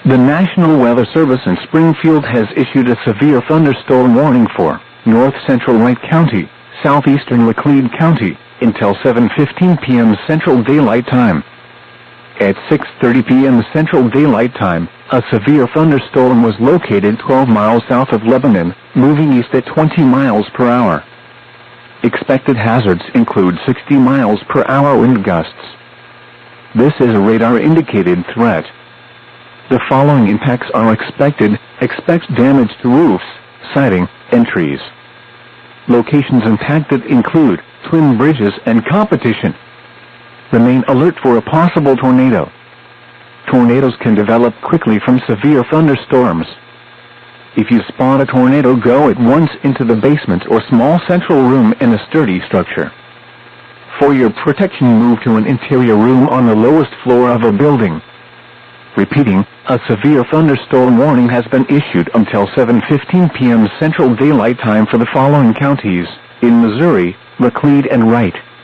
The National Weather Service in Springfield has issued a severe thunderstorm warning for north central Wright County, southeastern Laclede County, until 7:15 p.m. Central Daylight Time. At 6:30 p.m. Central Daylight Time, a severe thunderstorm was located 12 miles south of Lebanon, moving east at 20 miles per hour. Expected hazards include 60 miles per hour wind gusts. This is a radar-indicated threat. The following impacts are expected. Expect damage to roofs, siding, and trees. Locations impacted include Twin Bridges and Competition. Remain alert for a possible tornado. Tornadoes can develop quickly from severe thunderstorms. If you spot a tornado, go at once into the basement or small central room in a sturdy structure. For your protection, move to an interior room on the lowest floor of a building. Repeating, a severe thunderstorm warning has been issued until 7:15 p.m. Central Daylight Time for the following counties in Missouri: Laclede and Wright.